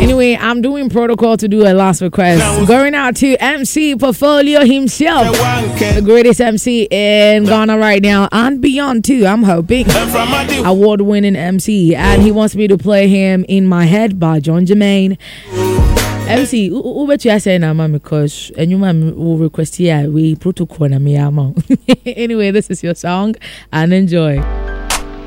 Anyway, I'm doing protocol to do a last request. Going out to MC Portfolio himself, the greatest MC in Ghana right now and beyond too. I'm hoping. Award-winning MC, and he wants me to play him "In My Head" by John Jermaine. MC, who bet you say na mama because and you will request here we protocol na me. Anyway, this is your song and enjoy.